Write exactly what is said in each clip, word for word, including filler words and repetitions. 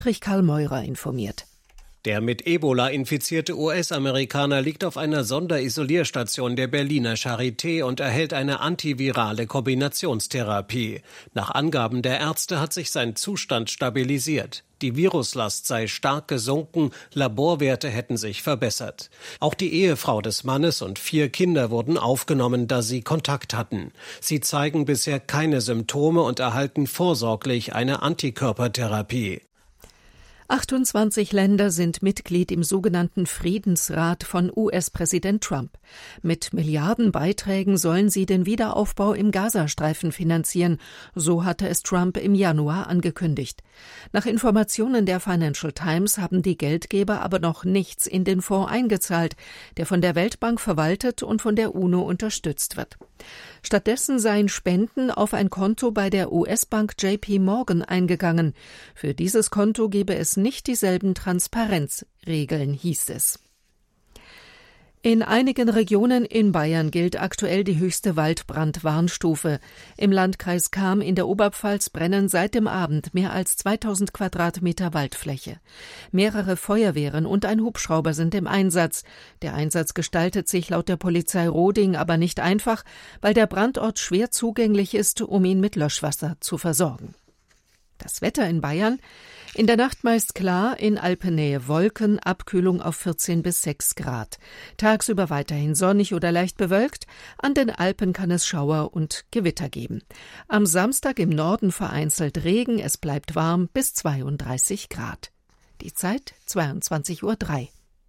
Karl Meurer informiert. Der mit Ebola infizierte U S-Amerikaner liegt auf einer Sonderisolierstation der Berliner Charité und erhält eine antivirale Kombinationstherapie. Nach Angaben der Ärzte hat sich sein Zustand stabilisiert. Die Viruslast sei stark gesunken, Laborwerte hätten sich verbessert. Auch die Ehefrau des Mannes und vier Kinder wurden aufgenommen, da sie Kontakt hatten. Sie zeigen bisher keine Symptome und erhalten vorsorglich eine Antikörpertherapie. achtundzwanzig Länder sind Mitglied im sogenannten Friedensrat von U S-Präsident Trump. Mit Milliardenbeiträgen sollen sie den Wiederaufbau im Gazastreifen finanzieren, so hatte es Trump im Januar angekündigt. Nach Informationen der Financial Times haben die Geldgeber aber noch nichts in den Fonds eingezahlt, der von der Weltbank verwaltet und von der UNO unterstützt wird. Stattdessen seien Spenden auf ein Konto bei der U S-Bank J P Morgan eingegangen. Für dieses Konto gebe es nicht dieselben Transparenzregeln, hieß es. In einigen Regionen in Bayern gilt aktuell die höchste Waldbrandwarnstufe. Im Landkreis Cham in der Oberpfalz brennen seit dem Abend mehr als zweitausend Quadratmeter Waldfläche. Mehrere Feuerwehren und ein Hubschrauber sind im Einsatz. Der Einsatz gestaltet sich laut der Polizei Roding aber nicht einfach, weil der Brandort schwer zugänglich ist, um ihn mit Löschwasser zu versorgen. Das Wetter in Bayern: In der Nacht meist klar, in Alpennähe Wolken, Abkühlung auf vierzehn bis sechs Grad. Tagsüber weiterhin sonnig oder leicht bewölkt, an den Alpen kann es Schauer und Gewitter geben. Am Samstag im Norden vereinzelt Regen, es bleibt warm bis zweiunddreißig Grad. Die Zeit zweiundzwanzig Uhr drei.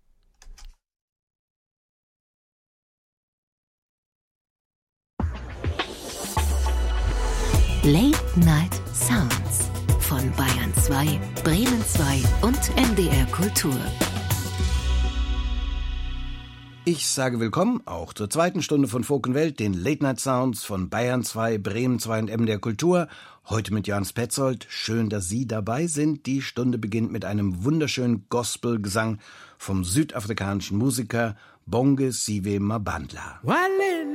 Late Night Sounds von Bayern zwei, Bremen zwei und M D R Kultur. Ich sage willkommen auch zur zweiten Stunde von Folk und Welt, den Late Night Sounds von Bayern zwei, Bremen zwei und M D R Kultur. Heute mit Johannes Petzold. Schön, dass Sie dabei sind. Die Stunde beginnt mit einem wunderschönen Gospelgesang vom südafrikanischen Musiker Bonge Siwe Mabandla.